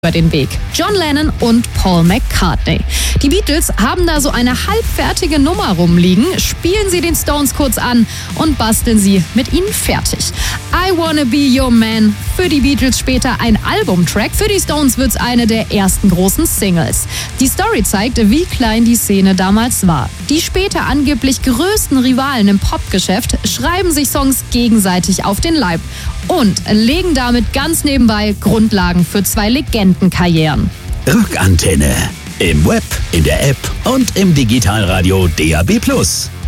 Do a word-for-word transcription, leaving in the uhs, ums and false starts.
über den Weg. John Lennon und Paul McCartney. Die Beatles haben da so eine halbfertige Nummer rumliegen, spielen sie den Stones kurz an und basteln sie mit ihnen fertig. I Wanna Be Your Man, für die Beatles später ein Albumtrack, für die Stones wird's eine der ersten großen Singles. Die Story zeigt, wie klein die Szene damals war. Die später angeblich größten Rivalen im Popgeschäft schreiben sich Songs gegenseitig auf den Leib und legen damit ganz nebenbei Grundlagen für zwei Legendenkarrieren. Rockantenne. Im Web, in der App und im Digitalradio D A B plus.